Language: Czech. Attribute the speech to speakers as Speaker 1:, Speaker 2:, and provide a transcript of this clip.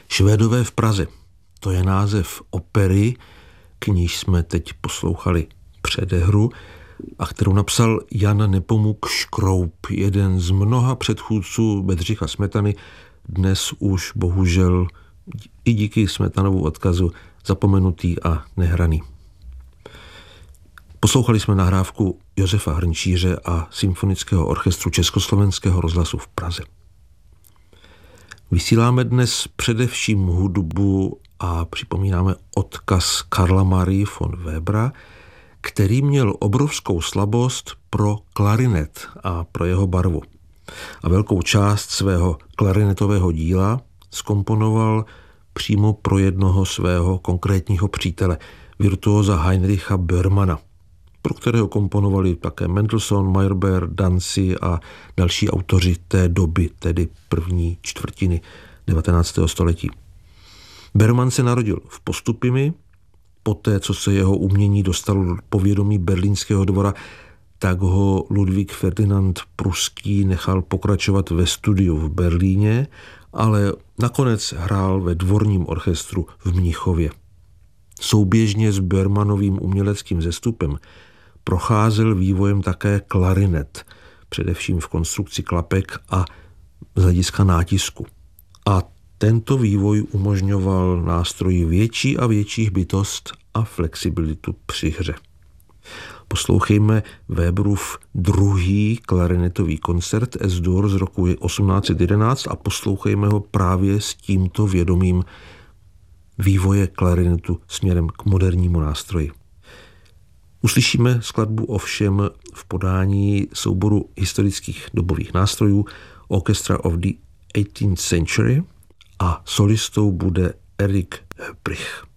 Speaker 1: Švédové v Praze. To je název opery, k níž jsme teď poslouchali předehru a kterou napsal Jan Nepomuk Škroup, jeden z mnoha předchůdců Bedřicha Smetany, dnes už bohužel i díky Smetanovu odkazu zapomenutý a nehraný. Poslouchali jsme nahrávku Josefa Hrnčíře a Symfonického orchestru Československého rozhlasu v Praze. Vysíláme dnes především hudbu a připomínáme odkaz Karla Marie von Webera, který měl obrovskou slabost pro klarinet a pro jeho barvu. A velkou část svého klarinetového díla zkomponoval přímo pro jednoho svého konkrétního přítele, virtuóza Heinricha Böhmana, pro kterého komponovali také Mendelssohn, Meyerbeer, Dancy a další autoři té doby, tedy první čtvrtiny 19. století. Böhman se narodil v Postupimi, poté, co se jeho umění dostalo do povědomí berlínského dvora, tak ho Ludvík Ferdinand Pruský nechal pokračovat ve studiu v Berlíně, ale nakonec hrál ve dvorním orchestru v Mnichově. Souběžně s Böhmanovým uměleckým zestupem procházel vývojem také klarinet, především v konstrukci klapek a z hlediska nátisku. A tento vývoj umožňoval nástroji větší a větší bytost a flexibilitu při hře. Poslouchejme Weberův druhý klarinetový koncert S-dur z roku 1811 a poslouchejme ho právě s tímto vědomím vývoje klarinetu směrem k modernímu nástroji. Uslyšíme skladbu ovšem v podání souboru historických dobových nástrojů Orchestra of the 18th Century a solistou bude Erich Höprich.